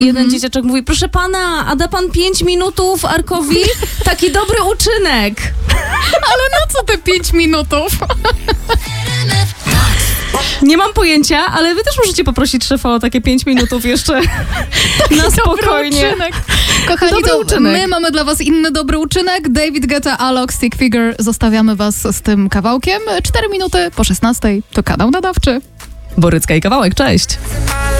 jeden dzieciaczek mówi, proszę pana, a da pan 5 minutów Arkowi? Taki dobry uczynek. Ale na co te 5 minutów? Nie mam pojęcia, ale wy też możecie poprosić szefa o takie 5 minutów jeszcze na spokojnie. Dobry uczynek. Kochani, Dobry to uczynek. my mamy dla was inny dobry uczynek. David Guetta, Alok, Stick Figure. Zostawiamy was z tym kawałkiem. 4 minuty po 16 to kanał nadawczy. Borycka i Kawałek, cześć.